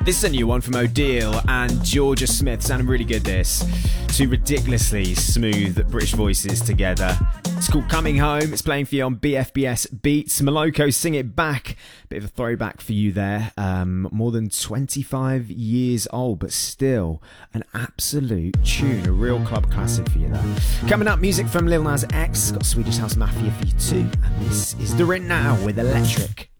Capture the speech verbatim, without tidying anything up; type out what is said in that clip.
This is a new one from Odile and Georgia Smith, sounding really good this. Two ridiculously smooth British voices together. It's called Coming Home, it's playing for you on B F B S Beats. Moloko, Sing It Back, bit of a throwback for you there. Um, more than twenty-five years old, but still an absolute tune, a real club classic for you there. Coming up, music from Lil Nas X, got Swedish House Mafia for you too. And this is The Rent Now with Electric.